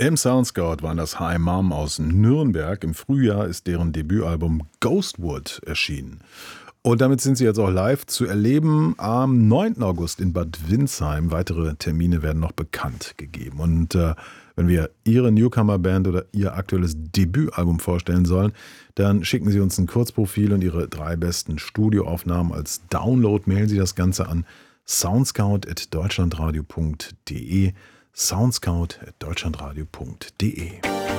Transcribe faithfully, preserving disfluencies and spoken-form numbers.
Im Soundscout waren das Hi Mom aus Nürnberg. Im Frühjahr ist deren Debütalbum Ghostwood erschienen. Und damit sind sie jetzt auch live zu erleben am neunten August in Bad Windsheim. Weitere Termine werden noch bekannt gegeben. Und äh, wenn wir Ihre Newcomer-Band oder Ihr aktuelles Debütalbum vorstellen sollen, dann schicken Sie uns ein Kurzprofil und Ihre drei besten Studioaufnahmen als Download. Mailen Sie das Ganze an soundscout at deutschlandradio punkt de. soundscout at deutschlandradio punkt de.